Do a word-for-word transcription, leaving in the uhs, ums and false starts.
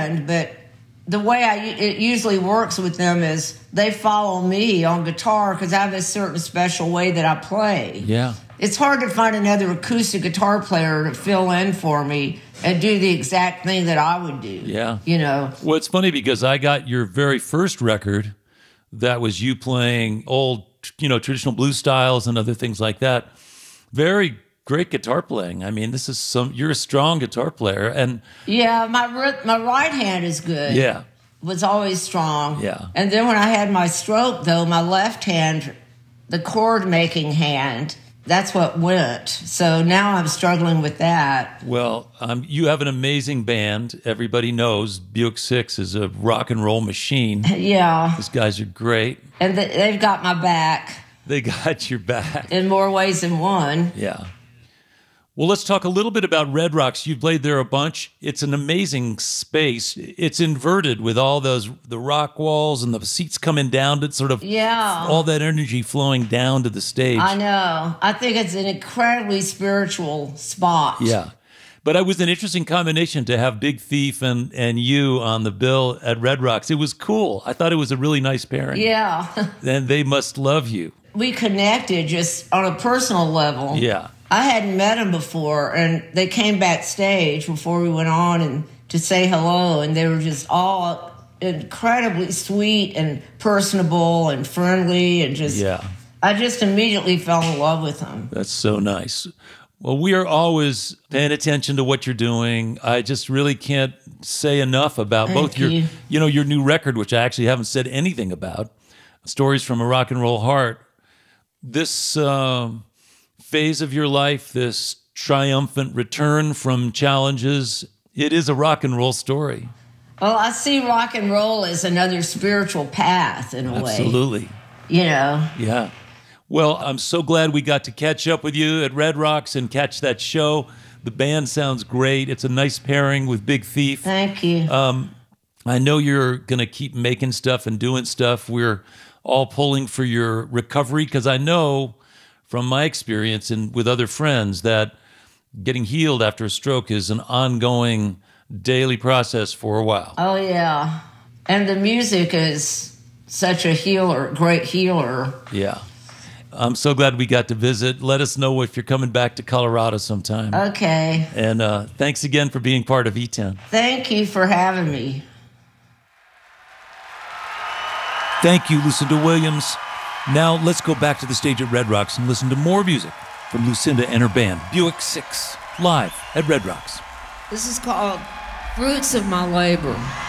band, but the way I, it usually works with them is they follow me on guitar because I have a certain special way that I play. Yeah. It's hard to find another acoustic guitar player to fill in for me and do the exact thing that I would do. Yeah. You know? Well, it's funny because I got your very first record that was you playing old, you know, traditional blues styles and other things like that. Very great guitar playing. I mean, this is some, you're a strong guitar player. And yeah, my ri- my right hand is good. Yeah. Was always strong. Yeah. And then when I had my stroke, though, my left hand, the chord making hand, that's what went. So now I'm struggling with that. Well, um, you have an amazing band. Everybody knows Buick Six is a rock and roll machine. Yeah. These guys are great. And th- they've got my back. They got your back. In more ways than one. Yeah. Well, let's talk a little bit about Red Rocks. You've played there a bunch. It's an amazing space. It's inverted with all those the rock walls and the seats coming down to sort of yeah. all that energy flowing down to the stage. I know. I think it's an incredibly spiritual spot. Yeah. But it was an interesting combination to have Big Thief and, and you on the bill at Red Rocks. It was cool. I thought it was a really nice pairing. Yeah. And they must love you. We connected just on a personal level. Yeah. I hadn't met them before, and they came backstage before we went on and to say hello, and they were just all incredibly sweet and personable and friendly and just... Yeah. I just immediately fell in love with them. That's so nice. Well, we are always paying attention to what you're doing. I just really can't say enough about Thank both your, you. you know, your new record, which I actually haven't said anything about, Stories from a Rock and Roll Heart. This... Um, phase of your life, this triumphant return from challenges, it is a rock and roll story. Well, I see rock and roll as another spiritual path in a Absolutely. way. Absolutely. You know? Yeah. Well, I'm so glad we got to catch up with you at Red Rocks and catch that show. The band sounds great. It's a nice pairing with Big Thief. Thank you. Um, I know you're going to keep making stuff and doing stuff. We're all pulling for your recovery because I know from my experience and with other friends that getting healed after a stroke is an ongoing daily process for a while. Oh, yeah. And the music is such a healer, great healer. Yeah. I'm so glad we got to visit. Let us know if you're coming back to Colorado sometime. Okay. And uh, thanks again for being part of E ten. Thank you for having me. Thank you, Lucinda Williams. Now, let's go back to the stage at Red Rocks and listen to more music from Lucinda and her band, Buick Six, live at Red Rocks. This is called Fruits of My Labor.